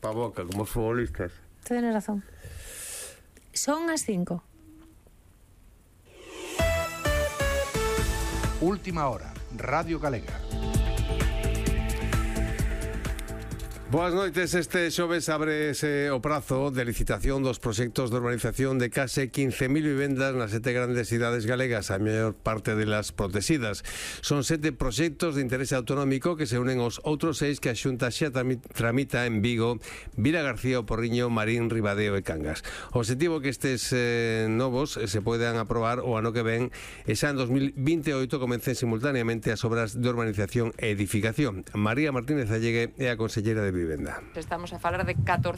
para a boca, como os futbolistas. Tienes razón. Son as 5. Última hora, Radio Galega. Boas noites, este xoves ábrese o prazo de licitación dos proxectos de urbanización de case 15.000 vivendas nas 7 grandes cidades galegas, a maior parte delas protegidas. Son 7 proxectos de interese autonómico que se unen aos outros 6 que a Xunta xa tramita en Vigo, Vila García, O Porriño, Marín, Ribadeo e Cangas. O objetivo que estes novos se poidan aprobar o ano que ven e xa en 2028 comecen simultaneamente as obras de urbanización e edificación. María Martínez Allegue é a conselleira de Vivenda. Estamos a falar de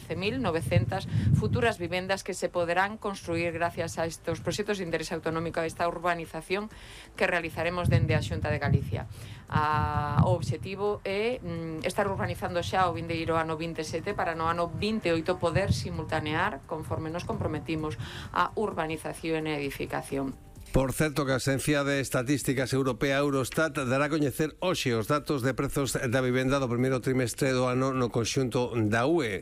14.900 futuras vivendas que se poderán construir gracias a estos proxectos de interés autonómico, a esta urbanización que realizaremos dende a Xunta de Galicia. O obxectivo é estar urbanizando xa o vindeiro ano 27 para no ano 28 poder simultanear, conforme nos comprometimos, a urbanización e edificación. Por certo, que a Agencia de Estatísticas Europea Eurostat dará a coñecer hoxe os datos de prezos da vivenda do primeiro trimestre do ano no conxunto da UE.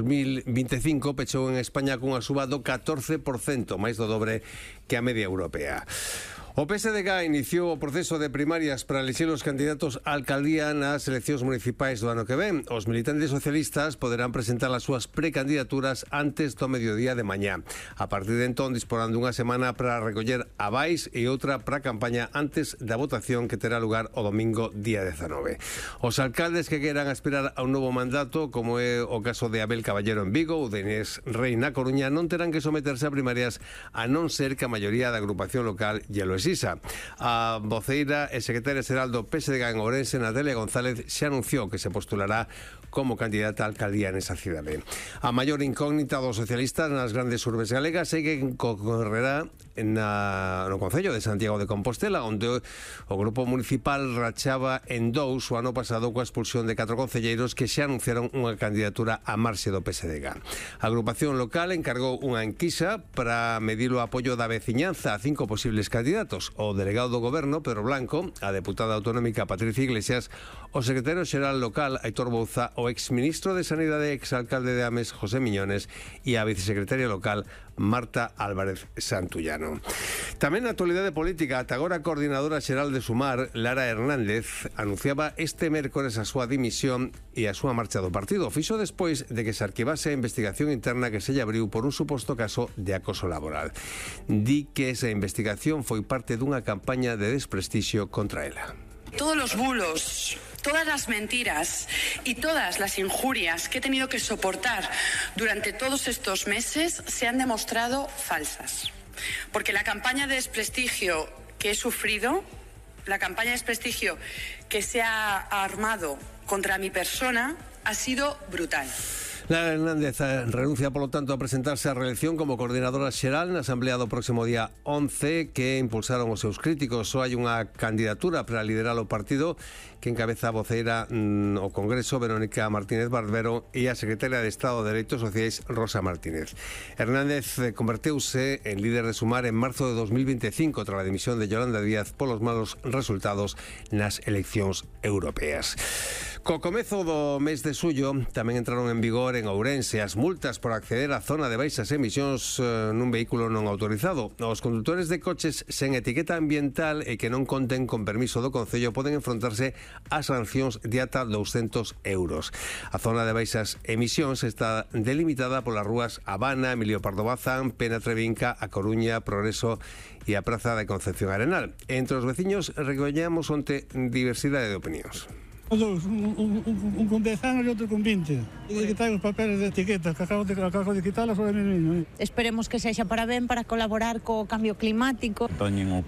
2025 pechou en España cunha suba do 14%, máis do dobre que a media europea. O PSDG iniciou o proceso de primarias para elixir os candidatos á alcaldía nas eleccións municipais do ano que ven. Os militantes socialistas poderán presentar as súas precandidaturas antes do mediodía de mañá. A partir de entón disporán dunha semana para recoller avais e outra para a campaña antes da votación que terá lugar o domingo día 19. Os alcaldes que queiran aspirar a un novo mandato, como é o caso de Abel Caballero en Vigo ou de Inés Rei na Coruña, non terán que someterse a primarias a non ser que a maioría da agrupación local lle lo exisa. A voceira e secretaria xeral do PSDG en Ourense, Natalia González, xa anunciou que se postulará como candidata a alcaldía nesa cidade. A maior incógnita dos socialistas nas grandes urbes galegas é que concorrerá no Concello de Santiago de Compostela, onde o grupo municipal rachaba en dous o ano pasado coa expulsión de 4 concelleiros que xa anunciaron unha candidatura a marxe do PSDG. A agrupación local encargou unha enquisa para medir o apoio da veciñanza a 5 posibles candidatos: o delegado do Goberno, Pedro Blanco, a deputada autonómica Patricia Iglesias, o secretario xeral local, Aitor Bouza, o exministro de Sanidade e exalcalde de Ames, José Miñones, e a vicesecretaria local, Marta Álvarez Santullano. Tamén na actualidade política, ata agora a coordinadora xeral de Sumar, Lara Hernández, anunciaba este mércores a súa dimisión e a súa marcha do partido. Fixo despois de que se arquivase a investigación interna que se lle abriu por un suposto caso de acoso laboral. Di que esa investigación foi parte dunha campaña de desprestixio contra ela. Todos los bulos, todas las mentiras y todas las injurias que he tenido que soportar durante todos estos meses se han demostrado falsas. Porque la campaña de desprestigio que he sufrido, la campaña de desprestigio que se ha armado contra mi persona, ha sido brutal. Lara Hernández renuncia, polo tanto, a presentarse á reelección como coordinadora xeral na Asamblea do próximo día 11, que impulsaron os seus críticos. Só hai unha candidatura para liderar o partido que encabeza a voceira o Congreso, Verónica Martínez Barbero, e a secretaria de Estado de Dereitos Sociais, Rosa Martínez. Hernández converteuse en líder de Sumar en marzo de 2025 tras a dimisión de Yolanda Díaz polos malos resultados nas eleccións europeas. Co comezo do mes de xullo tamén entraron en vigor en Ourense as multas por acceder á zona de baixas emisións nun vehículo non autorizado. Os condutores de coches sen etiqueta ambiental e que non conten con permiso do Concello poden enfrontarse a sancións de ata 200 euros. A zona de baixas emisións está delimitada polas rúas Habana, Emilio Pardo Bazán, Pena Trevinca, A Coruña, Progreso e a Praza de Concepción Arenal. Entre os veciños recollamos onte diversidade de opinións. Os dous, un con 10 anos e outro con 20. E que traen os papeles de etiqueta, que acabo de quitalas sobre mí mismo. Esperemos que sexa para ben, para colaborar co cambio climático. Poñen o